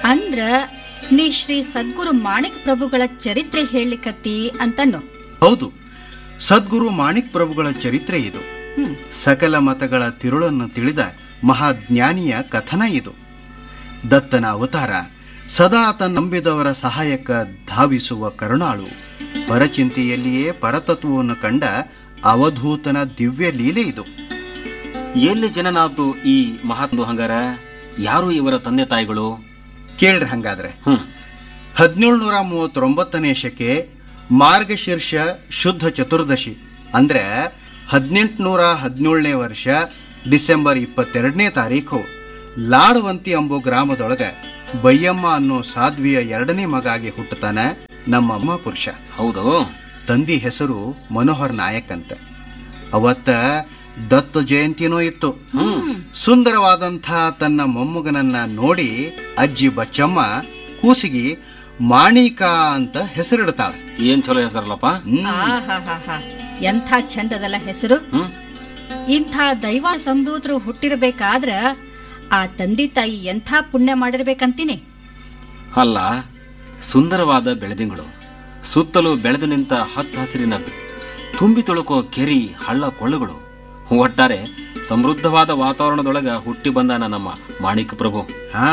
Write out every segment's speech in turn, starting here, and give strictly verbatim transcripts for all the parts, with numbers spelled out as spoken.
ಅಂದ್ರ ನೀ ಶ್ರೀ ಸದ್ಗುರು ಮಾಣಿಕ್ ಪ್ರಭುಗಳ ಚರಿತ್ರೆ ಹೇಳಲಿಕತ್ತಿ ಅಂತನ್ನು. ಹೌದು, ಸದ್ಗುರು ಮಾಣಿಕ್ ಪ್ರಭುಗಳ ಚರಿತ್ರೆ ಇದು. ಸಕಲ ಮತಗಳ ತಿರುಳನ್ನು ತಿಳಿದ ಮಹಾಜ್ಞಾನಿಯ ಕಥನ ಇದು. ದತ್ತನ ಅವತಾರ, ಸದಾ ತನ್ನ ನಂಬಿದವರ ಸಹಾಯಕ ಧಾವಿಸುವ ಕರುಣಾಳು, ಪರಚಿಂತೆಯಲ್ಲಿಯೇ ಪರತತ್ವವನ್ನು ಕಂಡ ಅವಧೂತನ ದಿವ್ಯ ಲೀಲೆ ಇದು. ಎಲ್ಲಿ ಜನನಾತು ಈ ಮಹಾತ್ಮ ಹಂಗಾರ? ಯಾರು ಇವರ ತಂದೆ ತಾಯಿಗಳು? ಕೇಳ್ರಿ ಹಂಗಾದ್ರೆ. ಹ್ಮ್ ಹದಿನೇಳುನೂರ ಮೂವತ್ತೊಂಬತ್ತನೇ ಶಕೆ ಮಾರ್ಗಶೀರ್ಷ ಶುದ್ಧ ಚತುರ್ದಶಿ ಅಂದ್ರೆ ಹದಿನೆಂಟುನೂರ ಹದಿನೇಳನೇ ವರ್ಷ ಡಿಸೆಂಬರ್ ಇಪ್ಪತ್ತೆರಡನೇ ತಾರೀಖು ಲಾಡವಂತಿ ಎಂಬೋ ಗ್ರಾಮದೊಳಗ ಬಯ್ಯಮ್ಮ ಅನ್ನೋ ಸಾಧ್ವಿಯ ಎರಡನೇ ಮಗಾಗಿ ಹುಟ್ಟುತ್ತಾನ ನಮ್ಮ ಅಮ್ಮ ಪುರುಷ. ಹೌದು. ತಂದಿ ಹೆಸರು ಮನೋಹರ್ ನಾಯಕ್ ಅಂತ. ಅವತ್ತ ದತ್ತ ಜಯಂತಿನೂ ಇತ್ತು. ಸುಂದರವಾದಂಥ ತನ್ನ ಮೊಮ್ಮಗನನ್ನ ನೋಡಿ ಅಜ್ಜಿ ಬಚ್ಚಮ್ಮ ಕೂಸಿಗಿ ಮಾಣಿಕ ಅಂತ ಹೆಸರಿಡ್ತಾಳೆ. ಏನ್ ಚಲೋ ಹೆಸರಲ್ಲಪ್ಪ. ಆಹಾಹಾಹಾ, ಎಂಥ ಚಂದದಲ್ಲ ಹೆಸರು. ಇಂಥ ದೈವ ಸಂಭೂತರು ಹುಟ್ಟಿರ್ಬೇಕಾದ್ರ ಆ ತಂದೆ ತಾಯಿ ಎಂಥ ಪುಣ್ಯ ಮಾಡಿರ್ಬೇಕಂತೀನಿ. ಅಲ್ಲ, ಸುಂದರವಾದ ಬೆಳೆದಿಂಗಳು, ಸುತ್ತಲೂ ಬೆಳೆದು ನಿಂತ ಹಚ್ಚ ಹಸಿರಿನ ತುಂಬಿ ತುಳುಕೋ ಕೆರಿ, ಹಳ್ಳ ಕೊಳ್ಳಗಳು, ಒಟ್ಟಾರೆ ಸಮೃದ್ಧವಾದ ವಾತಾವರಣದೊಳಗ ಹುಟ್ಟಿ ಬಂದಾನ ನಮ್ಮ ಮಾಣಿಕ ಪ್ರಭು. ಹಾ,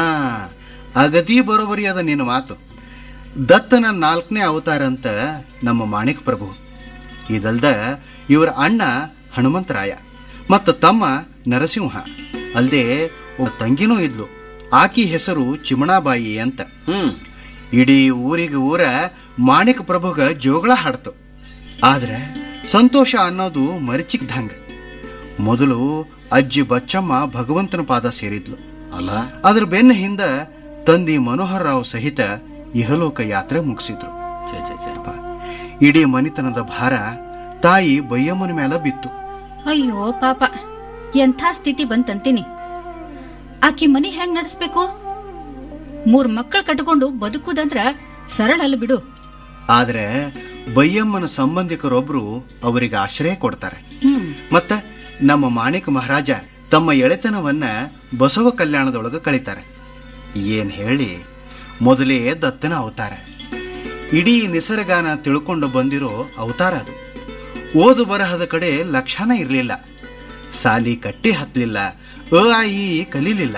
ಅಗದಿ ಬರೋಬರಿ ಅದ ನಿನ್ನ ಮಾತು. ದತ್ತನ ನಾಲ್ಕನೇ ಅವತಾರ ಅಂತ ನಮ್ಮ ಮಾಣಿಕ ಪ್ರಭು. ಇದಲ್ದ ಇವರ ಅಣ್ಣ ಹನುಮಂತರಾಯ ಮತ್ತು ತಮ್ಮ ನರಸಿಂಹ, ಅಲ್ಲದೆ ಒಬ್ಬ ತಂಗಿನೂ ಇದ್ಲು. ಆಕಿ ಹೆಸರು ಚಿಮಣಾಬಾಯಿ ಅಂತ. ಹ್ಮ್ ಇಡೀ ಊರಿಗೆ ಊರ ಮಾಣಿಕ ಪ್ರಭುಗ ಜೋಗಳ ಹಾಡ್ತು. ಆದ್ರೆ ಸಂತೋಷ ಅನ್ನೋದು ಮರಿಚಿಕ್ದಂಗ. ಮೊದಲು ಅಜ್ಜಿ ಬಚ್ಚಮ್ಮ ಭಗವಂತನ ಪಾದ ಸೇರಿದ್ಲು. ಅಲ್ಲ, ಅದ್ರ ಬೆನ್ನ ಹಿಂದ ತಂದಿ ಮನೋಹರ್ ರಾವ್ ಸಹಿತ ಇಹಲೋಕ ಯಾತ್ರೆ ಮುಗಿಸಿದ್ರು. ಛೇ ಛೇ ಛೇ. ಇಡೀ ಮನಿತನದ ಭಾರ ತಾಯಿ ಬಯ್ಯಮ್ಮನ ಮೇಲೆ ಬಿತ್ತು. ಅಯ್ಯೋ ಪಾಪ, ಎಂಥ ಸ್ಥಿತಿ ಬಂತಂತೀನಿ. ಆಕಿ ಮನಿ ಹೆಂಗ್ ನಡೆಸ್ಬೇಕು? ಮೂರ್ ಮಕ್ಕಳು ಕಟ್ಕೊಂಡು ಬದುಕುದಂದ್ರ ಸರಳ ಅಲ್ಲ ಬಿಡು. ಆದ್ರೆ ಬಯ್ಯಮ್ಮನ ಸಂಬಂಧಿಕರೊಬ್ರು ಅವರಿಗೆ ಆಶ್ರಯ ಕೊಡ್ತಾರೆ. ಮತ್ತ ನಮ್ಮ ಮಾಣಿಕ ಮಹಾರಾಜ ತಮ್ಮ ಎಳೆತನವನ್ನ ಬಸವ ಕಲ್ಯಾಣದೊಳಗ ಕಳೀತಾರೆ. ಏನ್ ಹೇಳಿ, ಮೊದಲೇ ದತ್ತನ ಅವತಾರ. ಇಡೀ ನಿಸರ್ಗಾನ ತಿಳ್ಕೊಂಡು ಬಂದಿರೋ ಅವತಾರ ಅದು. ಓದು ಬರಹದ ಕಡೆ ಲಕ್ಷಣ ಇರಲಿಲ್ಲ, ಸಾಲಿ ಕಟ್ಟಿ ಹತ್ತಲಿಲ್ಲ, ಅ ಆ ಇ ಕಲೀಲಿಲ್ಲ.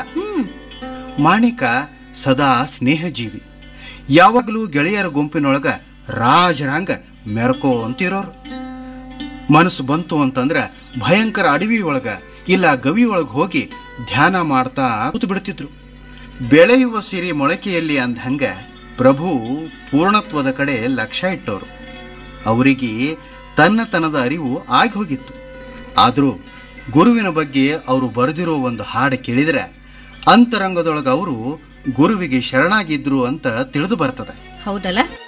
ಮಾಣಿಕ ಸದಾ ಸ್ನೇಹಜೀವಿ, ಯಾವಾಗಲೂ ಗೆಳೆಯರ ಗುಂಪಿನೊಳಗ ರಾಜರಾಂಗ ಮೆರಕೋ ಅಂತಿರೋರು. ಮನಸ್ಸು ಬಂತು ಅಂತಂದ್ರ ಭಯಂಕರ ಅಡವಿ ಒಳಗ ಇಲ್ಲ ಗವಿ ಒಳಗ ಹೋಗಿ ಧ್ಯಾನ ಮಾಡ್ತಾ ಕೂತು ಬಿಡ್ತಿದ್ರು. ಬೆಳೆಯುವ ಸಿರಿ ಮೊಳಕೆಯಲ್ಲಿ ಅಂದ್ಹಂಗ ಪ್ರಭು ಪೂರ್ಣತ್ವದ ಕಡೆ ಲಕ್ಷ್ಯ ಇಟ್ಟವರು. ಅವರಿಗೆ ತನ್ನತನದ ಅರಿವು ಆಗಿ ಹೋಗಿತ್ತು. ಆದರೂ ಗುರುವಿನ ಬಗ್ಗೆ ಅವರು ಬರೆದಿರೋ ಒಂದು ಹಾಡು ಕೇಳಿದ್ರೆ ಅಂತರಂಗದೊಳಗ ಅವರು ಗುರುವಿಗೆ ಶರಣಾಗಿದ್ರು ಅಂತ ತಿಳಿದು ಬರ್ತದೆ. ಹೌದಲ್ಲ?